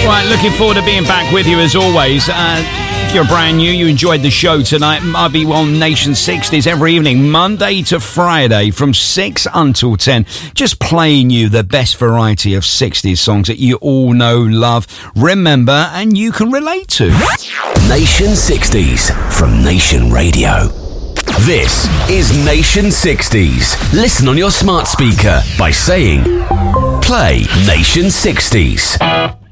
Right, looking forward to being back with you as always. If you're brand new, you enjoyed the show tonight, I'll be on Nation 60s every evening, Monday to Friday from 6 until 10. Just playing you the best variety of 60s songs that you all know, love, remember, and you can relate to. Nation 60s from Nation Radio. This is Nation 60s. Listen on your smart speaker by saying, play Nation 60s.